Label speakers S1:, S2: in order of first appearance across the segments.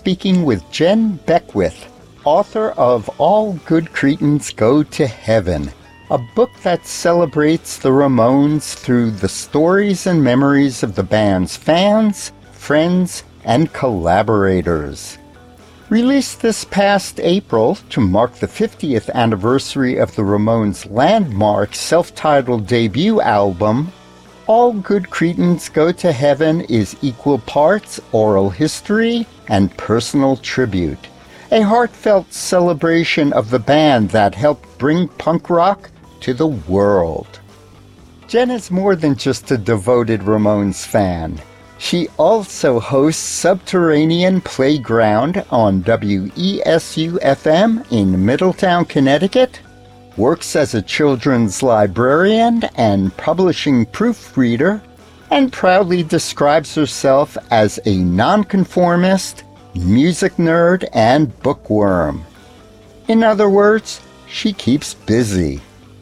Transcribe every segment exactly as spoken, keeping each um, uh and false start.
S1: speaking with Jen Beckwith, author of All Good Cretins Go to Heaven, a book that celebrates the Ramones through the stories and memories of the band's fans, friends, and collaborators. Released this past April to mark the fiftieth anniversary of the Ramones' landmark self-titled debut album, All Good Cretins Go to Heaven is equal parts oral history and personal tribute, a heartfelt celebration of the band that helped bring punk rock to the world. Jen is more than just a devoted Ramones fan. She also hosts Subterranean Playground on W E S U F M in Middletown, Connecticut, works as a children's librarian and publishing proofreader, and proudly describes herself as a nonconformist, music nerd, and bookworm. In other words, she keeps busy.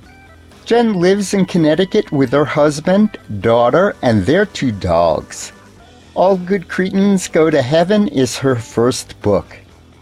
S1: Jen lives in Connecticut with her husband, daughter, and their two dogs. All Good Cretins Go to Heaven is her first book.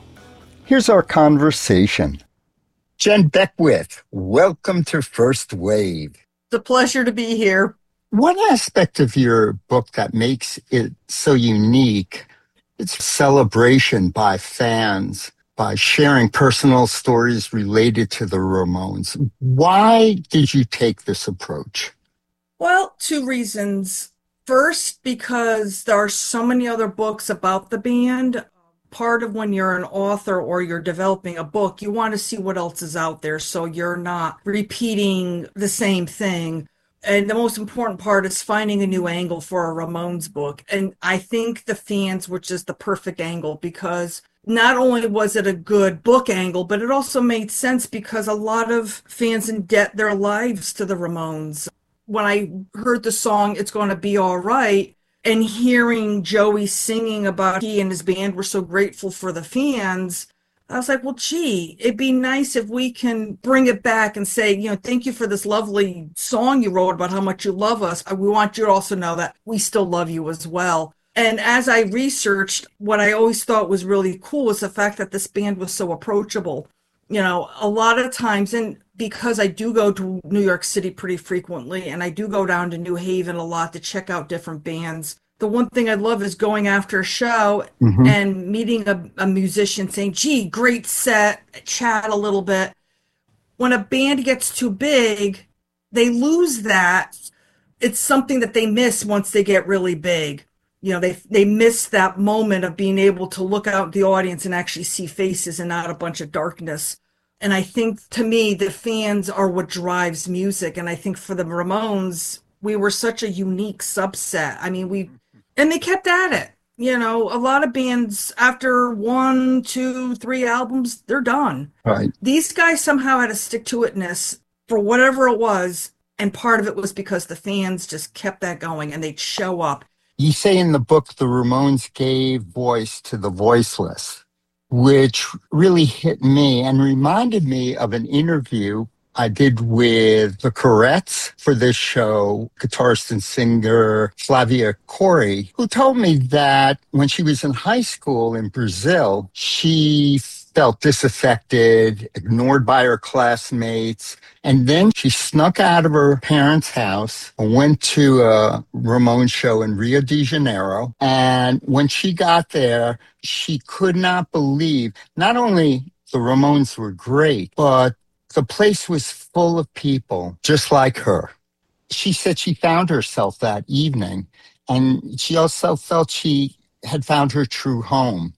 S1: Here's our conversation. Jen Beckwith, welcome to First Wave.
S2: It's a pleasure to be here.
S1: One aspect of your book that makes it so unique, it's celebration by fans, by sharing personal stories related to the Ramones. Why did you take this approach?
S2: Well, two reasons. First, because there are so many other books about the band. Part of when you're an author or you're developing a book, you want to see what else is out there so you're not repeating the same thing. And the most important part is finding a new angle for a Ramones book. And I think the fans were just the perfect angle because not only was it a good book angle, but it also made sense because a lot of fans indebt their lives to the Ramones. When I heard the song, It's Gonna Be All Right, and hearing Joey singing about he and his band were so grateful for the fans, I was like, well, gee, it'd be nice if we can bring it back and say, you know, thank you for this lovely song you wrote about how much you love us. We want you to also know that we still love you as well. And as I researched, what I always thought was really cool was the fact that this band was so approachable. You know, a lot of times, and because I do go to New York City pretty frequently, and I do go down to New Haven a lot to check out different bands, the one thing I love is going after a show mm-hmm. and meeting a, a musician saying, gee, great set, chat a little bit. When a band gets too big, they lose that. It's something that they miss once they get really big. You know, they they miss that moment of being able to look out at the audience and actually see faces and not a bunch of darkness. And I think, to me, the fans are what drives music. And I think for the Ramones, we were such a unique subset. I mean, we, and they kept at it. You know, a lot of bands, after one, two, three albums, they're done.
S1: Right.
S2: These guys somehow had a stick-to-itness for whatever it was. And part of it was because the fans just kept that going and they'd show up.
S1: You say in the book, the Ramones gave voice to the voiceless, which really hit me and reminded me of an interview I did with the Corettes for this show, guitarist and singer Flavia Corey, who told me that when she was in high school in Brazil, she felt disaffected, ignored by her classmates, and then she snuck out of her parents' house and went to a Ramones show in Rio de Janeiro. And when she got there, she could not believe not only the Ramones were great, but the place was full of people just like her. She said she found herself that evening, and she also felt she had found her true home.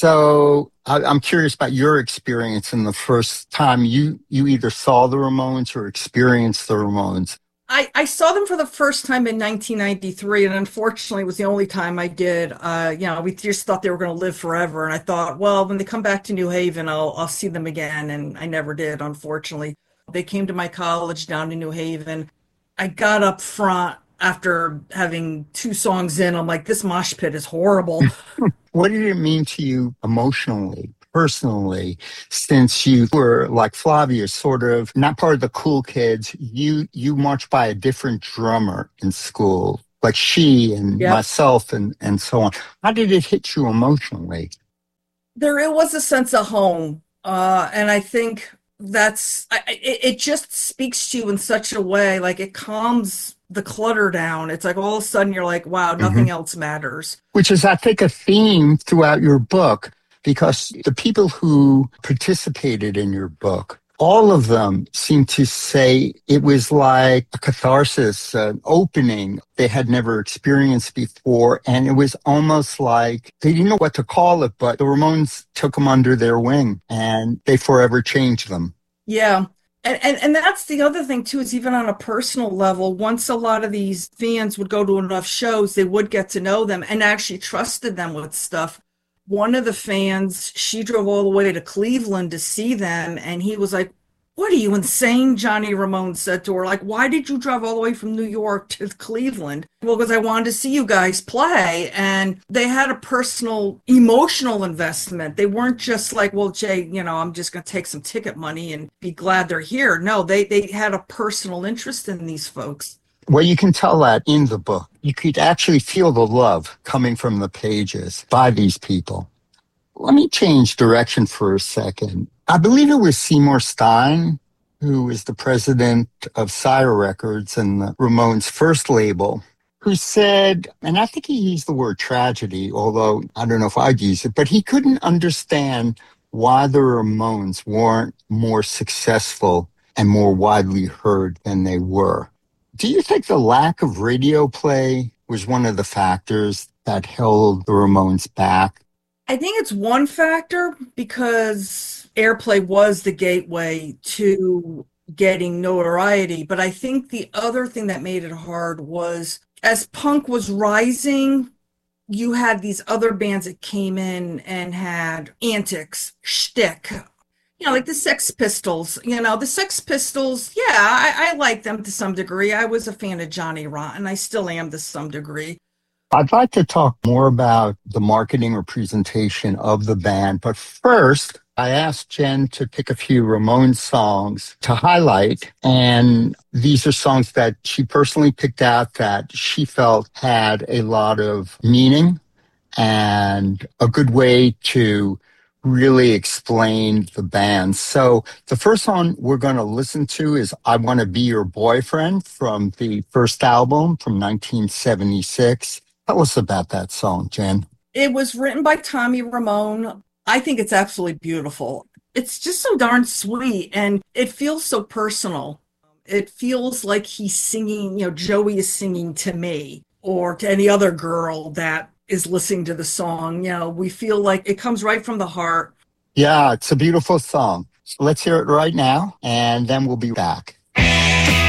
S1: So I, I'm curious about your experience in the first time you, you either saw the Ramones or experienced the Ramones.
S2: I, I saw them for the first time in nineteen ninety-three, and unfortunately it was the only time I did. Uh, you know, we just thought they were going to live forever, and I thought, well, when they come back to New Haven, I'll I'll see them again, and I never did, unfortunately. They came to my college down in New Haven. I got up front after having two songs in. I'm like, this mosh pit is horrible.
S1: What did it mean to you emotionally, personally, since you were, like Flavia, sort of not part of the cool kids? You you marched by a different drummer in school, like she and yep. myself and, and so on. How did it hit you emotionally?
S2: There it was a sense of home, uh, and I think that's I, it, it just speaks to you in such a way, like it calms the clutter down. It's like all of a sudden you're like, wow,
S1: Hmm.
S2: nothing else matters.
S1: Which is, I think, a theme throughout your book, because the people who participated in your book, all of them seem to say it was like a catharsis, an opening they had never experienced before. And it was almost like they didn't know what to call it, but the Ramones took them under their wing and they forever changed them.
S2: Yeah. And, and and that's the other thing too, is even on a personal level, once a lot of these fans would go to enough shows, they would get to know them and actually trusted them with stuff. One of the fans, she drove all the way to Cleveland to see them, and he was like, "What are you insane?" Johnny Ramone said to her, like, "Why did you drive all the way from New York to Cleveland?" Well, because I wanted to see you guys play. And they had a personal, emotional investment. They weren't just like, well, Jay, you know, I'm just going to take some ticket money and be glad they're here. No, they, they had a personal interest in these folks.
S1: Well, you can tell that in the book. You could actually feel the love coming from the pages by these people. Let me change direction for a second. I believe it was Seymour Stein, who was the president of Sire Records and the Ramones' first label, who said, and I think he used the word tragedy, although I don't know if I'd use it, but he couldn't understand why the Ramones weren't more successful and more widely heard than they were. Do you think the lack of radio play was one of the factors that held the Ramones back?
S2: I think it's one factor because airplay was the gateway to getting notoriety. But I think the other thing that made it hard was as punk was rising, you had these other bands that came in and had antics, shtick. You know, like the Sex Pistols. You know, the Sex Pistols, yeah, I, I like them to some degree. I was a fan of Johnny Rotten. I still am to some degree.
S1: I'd like to talk more about the marketing or presentation of the band, but first, I asked Jen to pick a few Ramones songs to highlight, and these are songs that she personally picked out that she felt had a lot of meaning and a good way to really explain the band. So the first song we're going to listen to is I Want to Be Your Boyfriend from the first album from nineteen seventy-six. Tell us about that song, Jen.
S2: It was written by Tommy Ramone. I think it's absolutely beautiful. It's just so darn sweet and it feels so personal. It feels like he's singing, you know, Joey is singing to me or to any other girl that is listening to the song. You know, we feel like it comes right from the heart.
S1: Yeah, it's a beautiful song. So let's hear it right now, and then we'll be back.